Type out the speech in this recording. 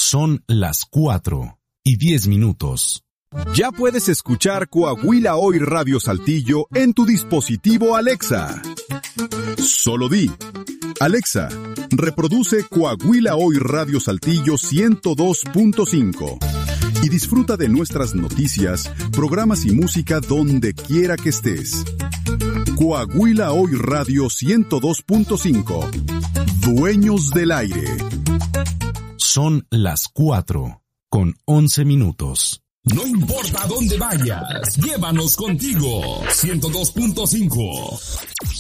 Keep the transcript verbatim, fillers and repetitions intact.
Son las cuatro y diez minutos. Ya puedes escuchar Coahuila Hoy Radio Saltillo en tu dispositivo Alexa. Solo di: Alexa, reproduce Coahuila Hoy Radio Saltillo ciento dos punto cinco y disfruta de nuestras noticias, programas y música donde quiera que estés. Coahuila Hoy Radio ciento dos punto cinco. Dueños del aire. Son las cuatro con once minutos. No importa dónde vayas, llévanos contigo. ciento dos punto cinco.